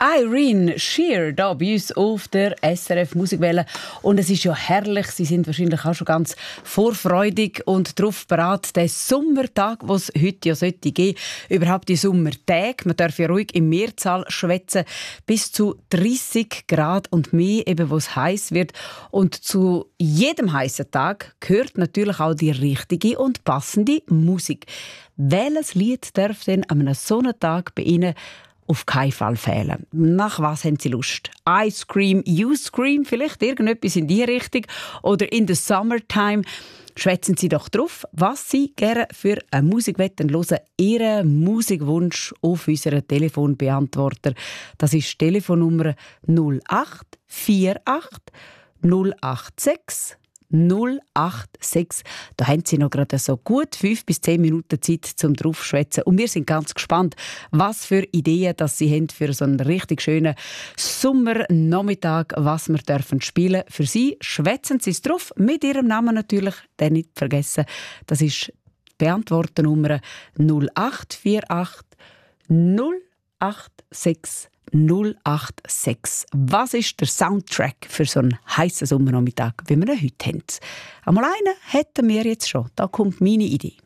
Irene Shear da bei uns auf der SRF Musikwelle. Und es ist ja herrlich, Sie sind wahrscheinlich auch schon ganz vorfreudig und darauf bereit, den Sommertag, den es heute ja sollte geben, überhaupt die Sommertage, man darf ja ruhig in Mehrzahl schwätzen, bis zu 30 Grad und mehr, eben wo es heiß wird. Und zu jedem heißen Tag gehört natürlich auch die richtige und passende Musik. Welches Lied darf denn an einem Sonnentag bei Ihnen auf keinen Fall fehlen? Nach was haben Sie Lust? I Scream, You Scream, vielleicht irgendetwas in die Richtung? Oder in the Summertime? Schwätzen Sie doch drauf, was Sie gerne für eine Musik hören wollen. Ihren Musikwunsch auf unseren Telefonbeantworter. Das ist die Telefonnummer 0848 086 086. Da haben Sie noch gerade so gut 5 bis 10 Minuten Zeit zum draufschwätzen. Und wir sind ganz gespannt, was für Ideen das Sie haben für so einen richtig schönen Sommernachmittag, was wir dürfen spielen. Für Sie schwätzen Sie es drauf, mit Ihrem Namen natürlich, den nicht vergessen. Das ist die Beantworternummer 0848 086 086. Was ist der Soundtrack für so einen heissen Sommernachmittag, wie wir ihn heute haben? Einmal einen hätten wir jetzt schon. Da kommt meine Idee.